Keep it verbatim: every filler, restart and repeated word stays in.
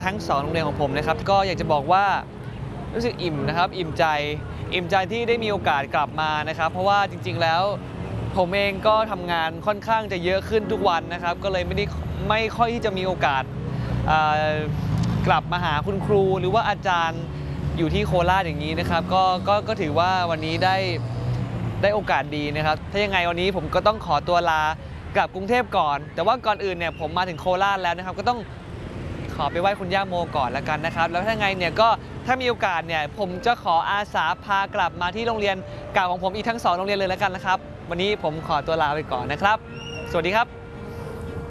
ทั้งสองโรงเรียนของผมนะครับก็อยากจะบอกว่ารู้สึกอิ่มนะครับอิ่มใจอิ่มใจที่ได้มีโอกาสกลับมานะครับเพราะว่าจริงๆแล้วผมเองก็ทำงานค่อนข้างจะเยอะขึ้นทุกวันนะครับก็เลยไม่ได้ไม่ค่อยที่จะมีโอกาสกลับมาหาคุณครูหรือว่าอาจารย์อยู่ที่โคราชอย่างนี้นะครับก็ก็ก็ถือว่าวันนี้ได้ได้โอกาสดีนะครับถ้ายังไงวันนี้ผมก็ต้องขอตัวลากลับกรุงเทพก่อนแต่ว่าก่อนอื่นเนี่ยผมมาถึงโคราชแล้วนะครับก็ต้องขอไปไหว้คุณย่าโมก่อนแล้วกันนะครับแล้วถ้าไงเนี่ยก็ถ้ามีโอกาสเนี่ยผมจะขออาสาพากลับมาที่โรงเรียนเก่าของผมอีกทั้งสองโรงเรียนเลยแล้วกันนะครับวันนี้ผมขอตัวลาไปก่อนนะครับสวัสดีครับ